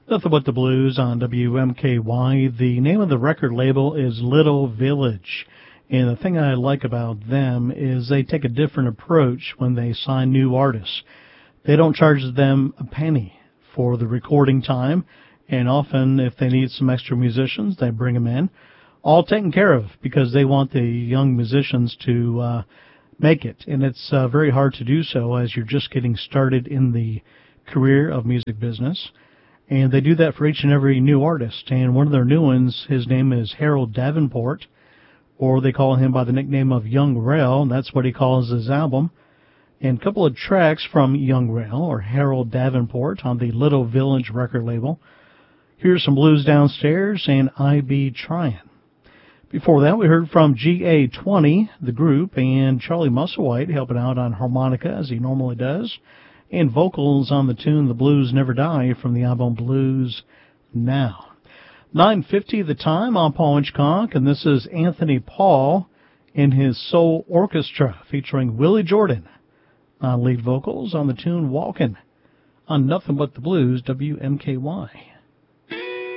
Nothing But the Blues on WMKY. The name of the record label is Little Village. And the thing I like about them is they take a different approach when they sign new artists. They don't charge them a penny for the recording time, and often if they need some extra musicians, they bring them in. All taken care of because they want the young musicians to make it. And it's very hard to do so as you're just getting started in the career of music business. And they do that for each and every new artist. And one of their new ones, his name is Harold Davenport, or they call him by the nickname of Young Rail, and that's what he calls his album. And a couple of tracks from Young Rail, or Harold Davenport, on the Little Village record label. Here's some Blues Downstairs and I Be Tryin'. Before that, we heard from GA20, the group, and Charlie Musselwhite helping out on harmonica, as he normally does, and vocals on the tune The Blues Never Die from the album Blues Now. 9:50 the time. I'm Paul Hitchcock, and this is Anthony Paul in his Soul Orchestra, featuring Willie Jordan on lead vocals on the tune Walkin' on Nothing But the Blues, WMKY.